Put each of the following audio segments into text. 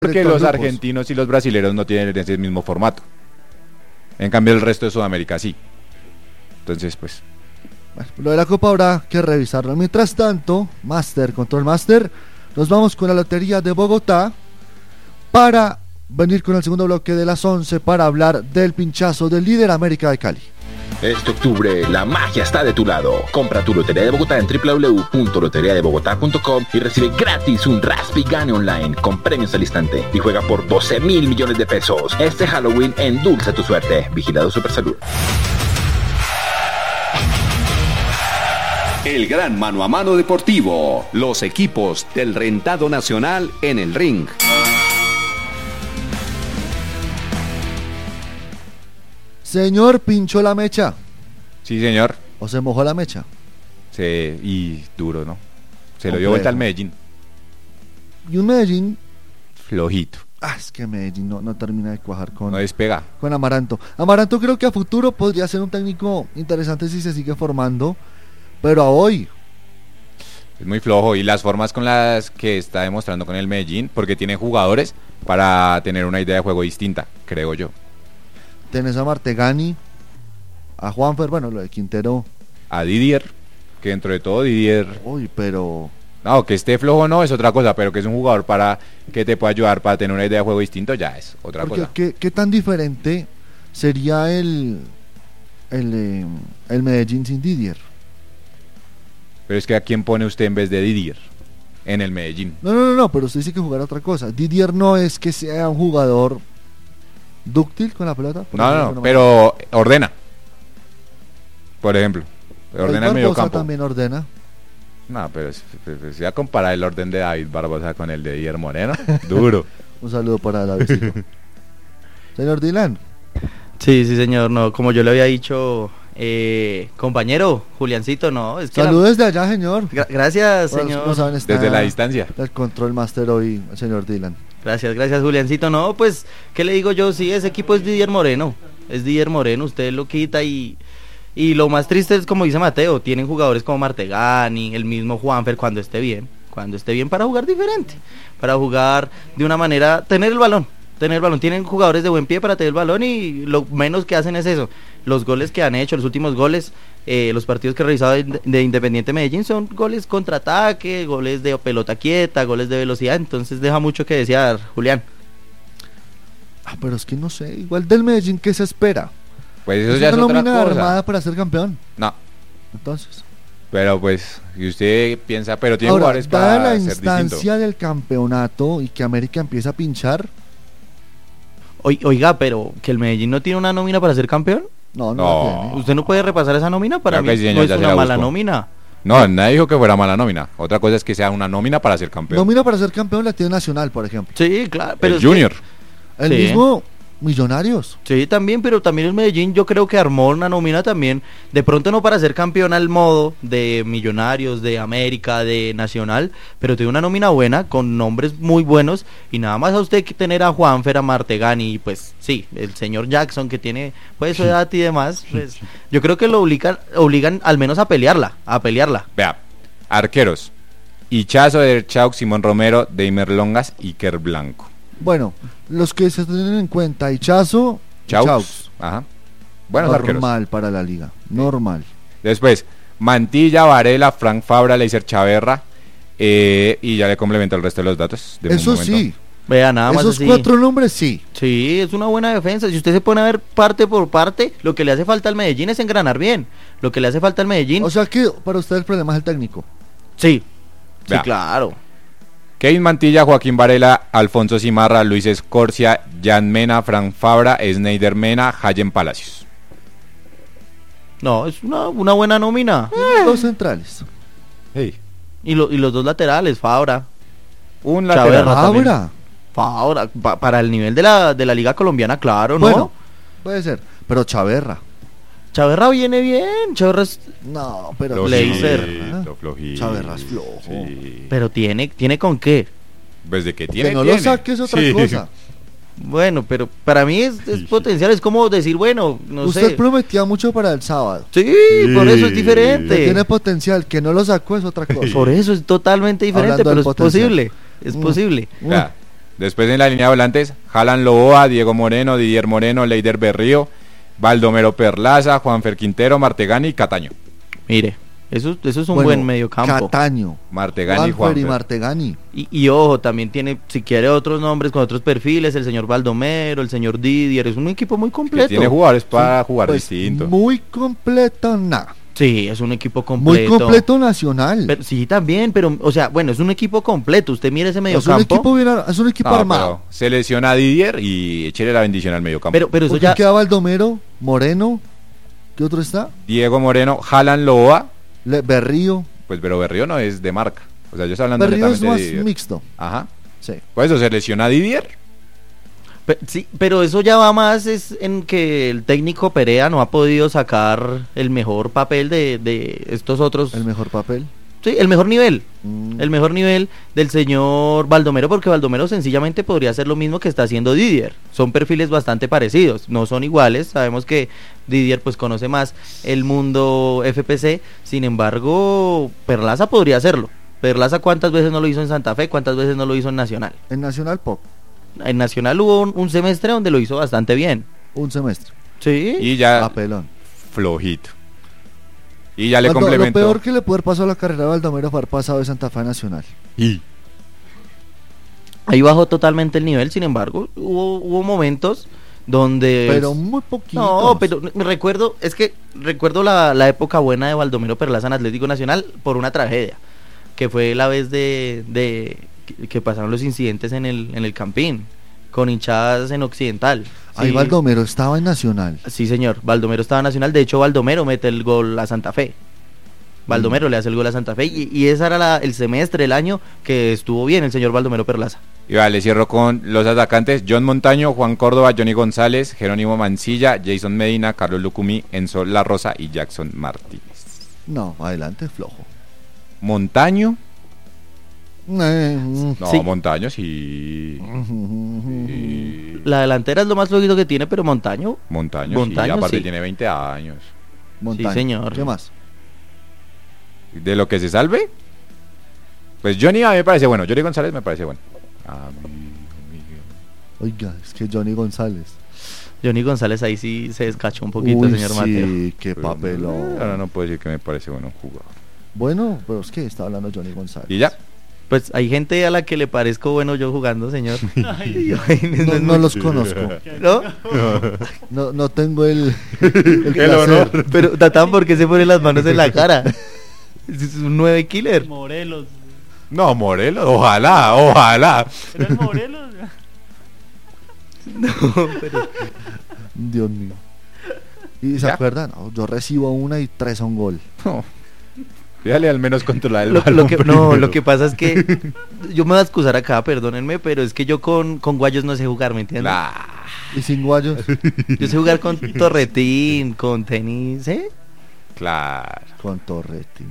Porque los argentinos y los brasileños no tienen ese mismo formato. En cambio el resto de Sudamérica sí. Entonces pues bueno, lo de la Copa habrá que revisarlo. Mientras tanto, Control Master, nos vamos con la Lotería de Bogotá para venir con el segundo bloque de las 11 para hablar del pinchazo del líder América de Cali. Este octubre la magia está de tu lado. Compra tu Lotería de Bogotá en www.loteriadebogotá.com y recibe gratis un Raspi Gane online con premios al instante y juega por 12.000 millones de pesos. Este Halloween endulza tu suerte. Vigilado Supersalud. El gran mano a mano deportivo. Los equipos del rentado nacional en el ring. Señor, ¿pinchó la mecha? sí, señor. ¿O se mojó la mecha? Y duro, ¿no? Se lo dio vuelta al Medellín. Y un Medellín flojito. Es que Medellín no termina de cuajar no despega con Amaranto. Amaranto creo que a futuro podría ser un técnico interesante si se sigue formando, pero a hoy es muy flojo, y las formas con las que está demostrando con el Medellín, porque tiene jugadores para tener una idea de juego distinta, creo yo. Tenés a Martegani, a Juanfer, bueno, lo de Quintero, a Didier, que dentro de todo Didier... Uy, pero... No, que esté flojo no es otra cosa, pero que es un jugador para que te pueda ayudar para tener una idea de juego distinto ya es otra cosa. ¿Qué tan diferente sería el Medellín sin Didier? Pero es que ¿a quién pone usted en vez de Didier en el Medellín? No, pero usted dice que jugar otra cosa. Didier no es que sea un jugador dúctil con la pelota. No, pero ordena. Por ejemplo, ordena el medio campo. También ordena. No, pero si va a comparar el orden de David Barbosa con el de Didier Moreno, duro. Un saludo para Davidcito. Señor Dylan. Sí, señor, no, como yo le había dicho, compañero, Juliancito, no. Es que saludos desde allá, señor. Gracias, señor. No saben, desde la distancia. El Control Master hoy, el señor Dylan. Gracias, Juliancito. No, pues, ¿qué le digo yo? Sí, ese equipo es Didier Moreno. Usted lo quita y lo más triste es, como dice Mateo, tienen jugadores como Martegani, el mismo Juanfer, cuando esté bien para jugar diferente, para jugar de una manera, tener el balón, tienen jugadores de buen pie para tener el balón, y lo menos que hacen es eso. Los goles que han hecho, los últimos goles, los partidos que he revisado de Independiente Medellín son goles contraataque, goles de pelota quieta, goles de velocidad, entonces deja mucho que desear, Julián. Pero es que no sé, igual del Medellín, ¿qué se espera? Pues eso ya es otra cosa. Armada para ser campeón. No. Entonces. Pero pues, y usted piensa, pero tiene jugadores para la ser distinto. instancia del campeonato y que América empieza a pinchar. Oiga, pero que el Medellín no tiene una nómina para ser campeón. No. ¿Usted no puede repasar esa nómina? Para mí sí, no es una mala nómina. No, nadie dijo que fuera mala nómina. Otra cosa es que sea una nómina para ser campeón. Nómina para ser campeón la tiene Nacional, por ejemplo. Sí, claro. Pero el Junior. El mismo Millonarios. Sí, también, pero también el Medellín yo creo que armó una nómina también, de pronto no para ser campeón al modo de Millonarios, de América, de Nacional, pero tiene una nómina buena, con nombres muy buenos, y nada más a usted que tener a Juanfer, a Martegani, y pues sí, el señor Jackson que tiene pues su edad y demás, pues yo creo que lo obligan al menos a pelearla. Vea, arqueros: Hichazo, Derchaux, Simón Romero, Deimer Longas, Iker Blanco. Bueno, los que se tienen en cuenta, Hichazo, Chaux. Ajá. Buenos normal arqueros. Para la liga, normal. Después, Mantilla, Varela, Frank Fabra, Leiser Chaverra, y ya le complemento el resto de los datos. Eso sí. Vea, nada más esos así. 4 nombres sí. Sí, es una buena defensa. Si usted se pone a ver parte por parte, lo que le hace falta al Medellín es engranar bien. Lo que le hace falta al Medellín. O sea que para usted el problema es el técnico. Sí, Vea. claro. Kevin Mantilla, Joaquín Varela, Alfonso Cimarra, Luis Escorcia, Jan Mena, Frank Fabra, Sneider Mena, Hayen Palacios. No, es una buena nómina. Dos centrales. Hey. Y los dos laterales, Fabra. Un lateral. Fabra, para el nivel de la liga colombiana, claro, ¿no? Bueno, puede ser, pero Chaverra viene bien. No, pero Leiser. Flojito. Chaverra es flojo. Sí. Pero tiene con qué. Pues de que tiene. Que no lo saque es otra cosa. Bueno, pero para mí es potencial, es como decir, bueno, no sé. Usted prometía mucho para el sábado. Sí, por eso es diferente. Que tiene potencial, que no lo sacó es otra cosa. Por eso es totalmente diferente, Hablando pero del es potencial. posible. Es posible. Ya. Después en la línea de volantes, Jalan Loboa, Diego Moreno, Didier Moreno, Leider Berrío, Baldomero Perlaza, Juanfer Quintero, Martegani y Cataño. Mire, eso es un Bueno, buen mediocampo. Cataño, Martegani y Juanfer y Juanfer. Martegani. Y ojo, también tiene, si quiere, otros nombres con otros perfiles, el señor Baldomero, el señor Didier, es un equipo muy Que completo. tiene jugadores para jugar Pues, distinto. muy completo, nada. Sí, es un equipo Muy completo. completo nacional. Pero, sí, también, pero, o sea, bueno, es un equipo completo. Usted mire ese es un mediocampo. equipo, es un equipo No, armado. pero se lesiona a Didier y échele la bendición al medio campo. Pero eso Porque ya. queda Baldomero, Moreno, ¿qué otro está? Diego Moreno, Jalan Loboa, Berrío. pues pero Berrío no es de marca. O sea, yo estoy hablando Berrío es netamente más de Didier. mixto. Ajá. Sí. Pues eso, se lesiona a Didier. Sí, pero eso ya va más es en que el técnico Perea no ha podido sacar el mejor papel de estos otros. El mejor papel. Sí, el mejor nivel. Mm. El mejor nivel del señor Baldomero, porque Baldomero sencillamente podría hacer lo mismo que está haciendo Didier. Son perfiles bastante parecidos, no son iguales. Sabemos que Didier pues conoce más el mundo FPC, sin embargo, Perlaza podría hacerlo. Perlaza, ¿cuántas veces no lo hizo en Santa Fe? ¿Cuántas veces no lo hizo en Nacional? En Nacional Pop, En Nacional hubo un semestre donde lo hizo bastante bien. un semestre. Sí. Y ya Papelón. flojito. Y ya le Lo complemento. peor que le puede haber pasado a la carrera de Baldomero fue haber pasado de Santa Fe a Nacional. Y Ahí bajó totalmente el nivel, sin embargo, hubo momentos donde... Pero muy poquito. No, pero recuerdo la época buena de Baldomero Perlaza en Atlético Nacional por una tragedia, que fue la vez que pasaron los incidentes en el Campín, con hinchadas en Occidental. Ahí Sí. Baldomero estaba en Nacional. Sí, señor, Baldomero estaba en Nacional, de hecho Baldomero mete el gol a Santa Fe. Baldomero le hace el gol a Santa Fe y ese era el semestre, el año que estuvo bien el señor Baldomero Perlaza. Y vale, cierro con los atacantes: John Montaño, Juan Córdoba, Johnny González, Jerónimo Mancilla, Jason Medina, Carlos Lucumí, Enzo La Rosa y Jackson Martínez. No, adelante, flojo. Montaño. Mm. No, Sí. Montaño sí. Sí. La delantera es lo más flojito que tiene, pero Montaño, Montaño, Montaño, sí, aparte sí. tiene 20 años. Montaño. Sí, señor. ¿Qué más? ¿De lo que se salve? Pues Johnny a mí me parece bueno, Johnny González me parece bueno. Oiga, es que Johnny González. Johnny González ahí sí se descachó un poquito, Uy, señor Mateo. sí, qué papelón. Ahora no puedo decir que me parece bueno un jugador. Bueno, pero es que está hablando Johnny González. Y ya. Pues hay gente a la que le parezco bueno yo jugando, señor. No los conozco. ¿No? No tengo el El placer. honor. Pero Tatán, ¿por qué se pone las manos en la cara? Es un 9 killer. Morelos. No, Morelos, ojalá. ¿Era el Morelos? Dios mío. ¿Y se ¿Ya? acuerdan? No, yo recibo una y 3 son gol. No. Fíjale al menos controlar el Lo balón. que, no, lo que pasa es que yo me voy a excusar acá, perdónenme, pero es que yo con guayos no sé jugar, ¿me entiendes? Nah. Y sin guayos. Yo sé jugar con torretín, con tenis, ¿eh? Claro. Con Torretti.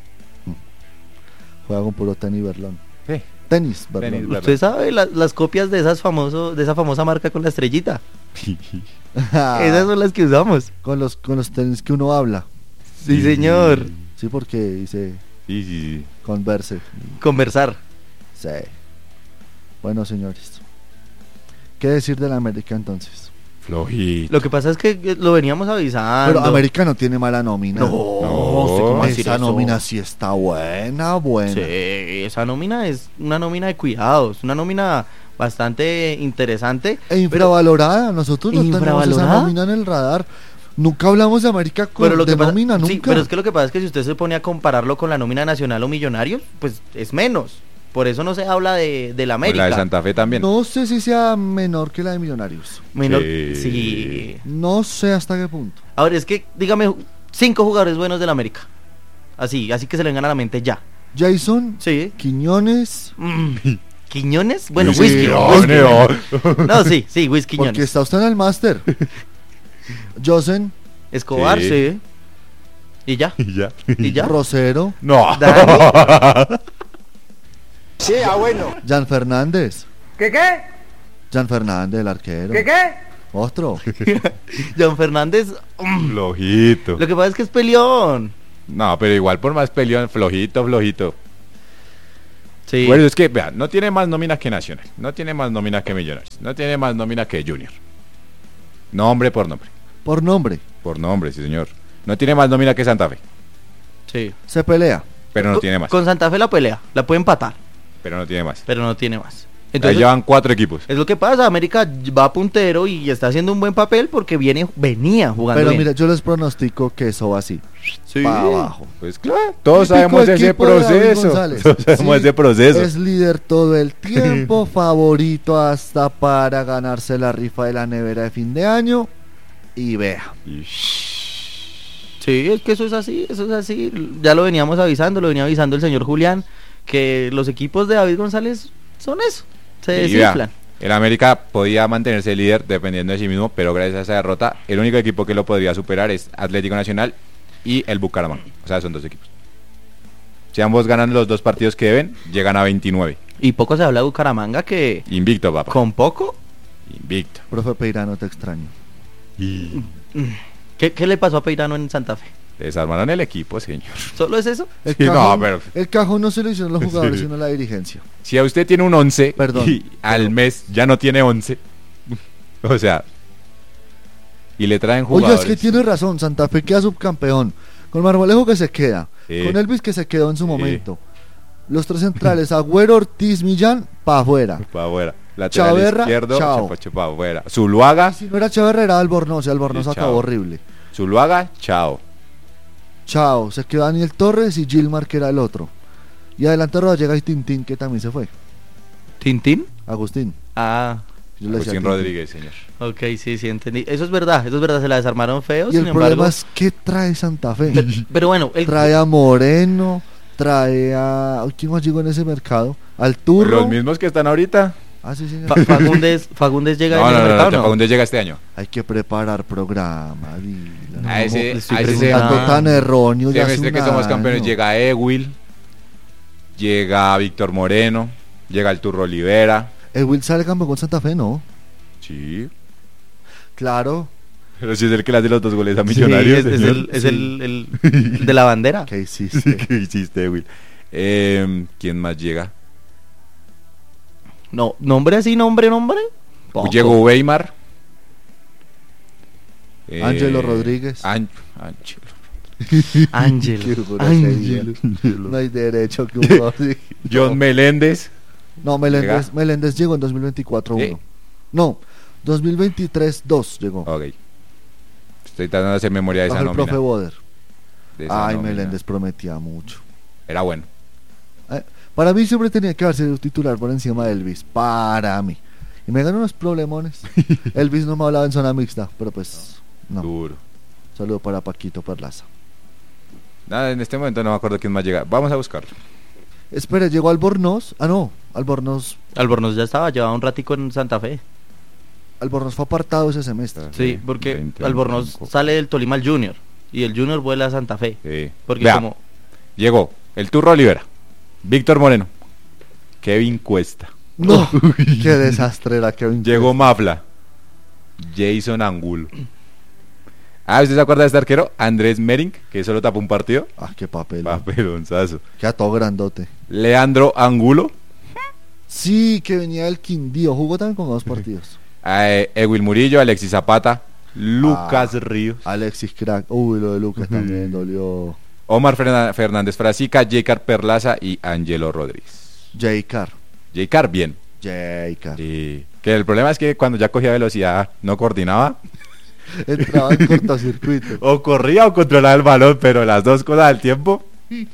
Juega con puro tenis Berlón. Sí. Tenis Berlón. Tenis, Usted sabe las copias de esa famosa marca con la estrellita. Esas son las que usamos. con los tenis que uno habla. Sí, señor. Sí, porque dice Sí. converse. Conversar. Sí. Bueno, señores. ¿Qué decir de la América entonces? Flojito. Lo que pasa es que lo veníamos avisando. Pero América no tiene mala nómina. No, No, ¿usted cómo va a decir Esa eso? nómina sí está buena. Sí, esa nómina es una nómina de cuidados, una nómina bastante interesante. E infravalorada. Nosotros no tenemos esa ¿Infravalorada? nómina en el radar. Nunca hablamos de América con Pero lo de que pasa, nómina, nunca. sí, pero es que lo que pasa es que si usted se pone a compararlo con la nómina nacional o Millonarios, pues es menos. Por eso no se habla de la América. La de Santa Fe también. No sé si sea menor que la de Millonarios. Menor, Sí. sí. No sé hasta qué punto. Ahora es que, dígame, 5 jugadores buenos de la América. Así que se le vengan a la mente ya. Jason, Sí. Quiñones, ¿Quiñones? Bueno, Sí, Whisky. no. No, sí, Whisky porque Quiñones. está usted en el máster. Josen, Escobar, Sí. sí. Y ya. Y ya. Y ya. No. Dani. Jan Fernández. ¿Qué qué? Jan Fernández, el arquero. ¿Qué qué? Otro. John Fernández. Flojito. Lo que pasa es que es peleón. No, pero igual por más peleón, flojito. Sí. Bueno, es que, vea, no tiene más nómina que Nacional, no tiene más nómina que Millonarios, no tiene más nómina que Junior. Nombre por nombre. Por nombre. Por nombre, sí, señor. No tiene más nómina que Santa Fe, Sí. Se pelea. pero no tiene más. Con Santa Fe la pelea, la puede empatar, Pero no tiene más. pero no tiene más. Ahí Entonces, llevan 4 equipos. es lo que pasa, América va puntero y está haciendo un buen papel porque venía jugando Pero bien. mira, yo les pronostico que eso va así. Sí. Para abajo. Pues claro, todos Típico sabemos ese equipo de David proceso. González. Todos sabemos Sí, ese proceso. Es líder todo el tiempo, favorito hasta para ganarse la rifa de la nevera de fin de año. Y vea. Sí, es que eso es así, eso es así. Ya lo veníamos avisando, lo venía avisando el señor Julián, que los equipos de David González son eso, se Y vea, desinflan. el América podía mantenerse líder dependiendo de sí mismo, pero gracias a esa derrota, el único equipo que lo podría superar es Atlético Nacional y el Bucaramanga. O sea, son 2 equipos. Si ambos ganan los 2 partidos que deben, llegan a 29. Y poco se habla de Bucaramanga que Invicto, papá. con poco. Invicto. Profe Peirano, te extraño. ¿Qué le pasó a Peirano en Santa Fe? Desarmaron el equipo, señor. ¿Solo es eso? El Sí, no, cajón, pero- el cajón no se lo hicieron los jugadores, Sí. sino la dirigencia. Si a usted tiene un 11 Perdón, y al mes ya no tiene 11, o sea, y le traen Oye, jugadores. es que tiene razón, Santa Fe queda subcampeón. Con Marmolejo que se queda. Sí. Con Elvis que se quedó en su Sí. momento. Los 3 centrales, Agüero, Ortiz, Millán, pa' afuera. Para afuera. Lateral Chaverra, izquierdo, chao. para afuera. Zuluaga, Si no era Chaverra, era Albornoz, y Albornoz Sí, acabó chao. horrible. Zuluaga, chao. Chao, se quedó Daniel Torres y Gilmar, que era el otro. Y adelante Rodallega y Tintín, que también se fue. ¿Tintín? Agustín. Ah, Yo le decía Agustín Tintín. Rodríguez, señor. ok, sí, entendí. Eso es verdad, se la desarmaron feo, Y sin el embargo. problema es que trae Santa Fe. Pero bueno, Trae a Moreno, trae a... ¿Quién más llegó en ese mercado? Al Turro. Los mismos que están ahorita. Ah, sí, señor. Fagundes llega No, en no, el no, mercado, no, ¿no? Fagundes llega este año. Hay que preparar programa. Dila. A ese, le estoy a ese preguntando. Dato tan erróneo. ya hace semestre un que somos campeones año. llega Ewil, llega Víctor Moreno, llega el Turro Olivera. El Will sale campeón con Santa Fe, ¿no? Sí. Claro. Pero si es el que le hace los 2 goles a Sí, Millonarios. es señor. el de la bandera. ¿Qué hiciste? ¿Qué hiciste, Will? ¿Quién más llega? No, nombre así, nombre. Poco. Llegó Weimar. Ángelo Rodríguez. Ángelo. Qué grosería. No hay derecho que uno así. John Meléndez. No, Meléndez llegó en 2024 ¿Sí? 1. No, 2023 2 llegó. Ok. Estoy tratando de hacer memoria de esa Bajo el profe nómina. Boder. de esa Ay, nómina. Meléndez prometía mucho. Era bueno. Para mí siempre tenía que haber sido titular por encima de Elvis. Para mí. Y me ganó unos problemones. Elvis no me hablaba en zona mixta, pero pues no. Duro. Saludo para Paquito Perlaza. Nada, en este momento no me acuerdo quién más llega. Vamos a buscarlo. Espera, llegó Albornoz. Ah, no. Albornoz Albornoz ya estaba, llevaba un ratico en Santa Fe. fue apartado ese semestre. Sí, porque 20, Albornoz 25. sale del Tolima al Junior. Y el Junior vuela a Santa Fe. Sí. Porque Vea, como... llegó el Turro Olivera, Víctor Moreno, Kevin Cuesta, No, qué desastre era Kevin. llegó Mafla, Jason Angulo. Ah, ¿usted se acuerda de este arquero? Andrés Merink, que solo tapó un partido. Ah, qué papel. Papelonzazo. Queda todo grandote. Leandro Angulo, Sí, que venía del Quindío. Jugó también con 2 partidos. Ewil Murillo, Alexis Zapata, Lucas Ríos, Alexis Crack. Uy, lo de Lucas también dolió. Omar Fernández Frasica, J.Car Perlaza y Angelo Rodríguez. J-Car. J.Car bien. J-Car. Sí. Que el problema es que cuando ya cogía velocidad no coordinaba. Entraba en cortocircuito. O corría o controlaba el balón, pero las dos cosas al tiempo.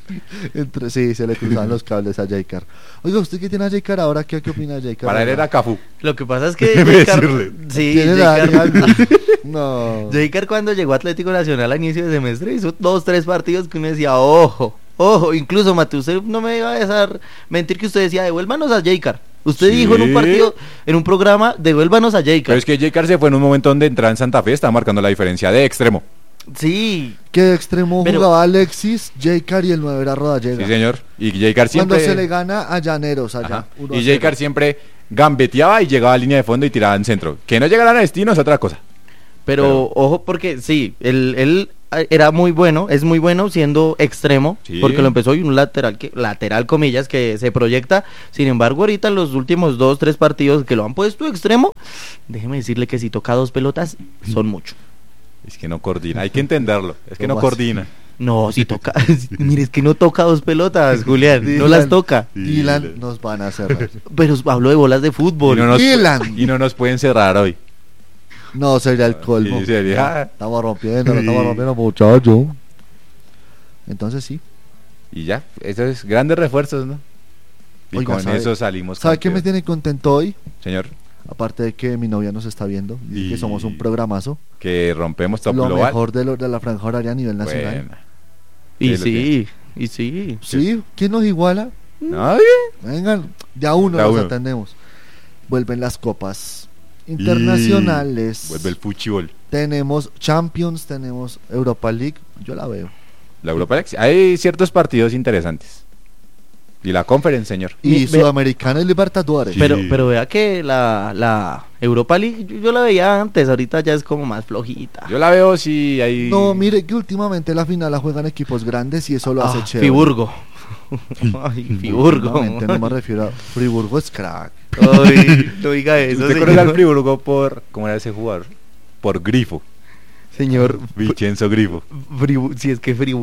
Sí, se le cruzaban los cables a J-Car. Oiga, ¿usted qué tiene a J-Car ahora? ¿Qué opina de J-Car? Para él era Cafú. Lo que pasa es que Déjeme J-Car... decirle. Sí, ¿Tiene la J-Car... No. J-Car cuando llegó a Atlético Nacional a inicio de semestre hizo 2-3 partidos que uno decía, ojo, incluso Mateo, usted no me iba a dejar mentir que usted decía, devuélvanos a J-Car. Usted Sí. dijo en un partido, en un programa, devuélvanos a Pero J-Car. es que J.Car se fue en un momento donde entraba en Santa Fe, estaba marcando la diferencia de extremo. Sí, Que de extremo Pero- jugaba Alexis, J-Car y el 9 era Rodallega. Sí, señor. Y J.Car Cuando siempre. se le gana a Llaneros allá. Ajá. 1-0. Y J.Car siempre gambeteaba y llegaba a línea de fondo y tiraba en centro. Que no llegaran a destino es otra cosa. pero ojo porque sí, él era muy bueno, es muy bueno siendo extremo, Sí. porque lo empezó y un lateral comillas que se proyecta. Sin embargo, ahorita en los últimos 2-3 partidos que lo han puesto extremo, déjeme decirle que si toca 2 pelotas son mucho. Es que no coordina, hay que entenderlo. Es que no ¿Cómo así? coordina. No, si toca, mire, es que no toca 2 pelotas, Julián, no las toca. Dylan nos van a cerrar. Pero hablo de bolas de fútbol. Y no nos, Dylan. y no nos pueden cerrar hoy. No, sería el colmo. Sí, sería. Estamos rompiendo, Sí. estamos rompiendo, muchacho. Entonces sí. Y ya, esos grandes refuerzos, ¿no? Y Oiga, con ¿sabe- eso salimos. ¿Sabe qué me campeón. tiene contento hoy? Señor, Aparte de que mi novia nos está viendo y que Y- somos un programazo. que rompemos top Lo global. mejor de la franja horaria a nivel nacional. Bueno. Y Sí, lo sí, y sí. Sí, ¿quién nos iguala? Nadie. Vengan, ya uno Ya los uno. atendemos. Vuelven las copas internacionales. Y vuelve el fútbol. Tenemos Champions, tenemos Europa League. Yo la veo. La Europa League. Hay ciertos partidos interesantes. Y la Conference, señor. Y Ve- Sudamericana y Libertadores. Sí. Pero vea que la Europa League yo la veía antes, ahorita ya es como más flojita. Yo la veo si hay. No, mire que últimamente la final la juegan equipos grandes y eso lo hace chévere. Friburgo. Ay, Friburgo. Últimamente no me refiero a Friburgo es crack. Ay, no diga eso, ¿Usted conoce al señor. Friburgo por. ¿Cómo era ese jugador? Por Grifo. Señor, Vincenzo Grifo. Si es que Friburgo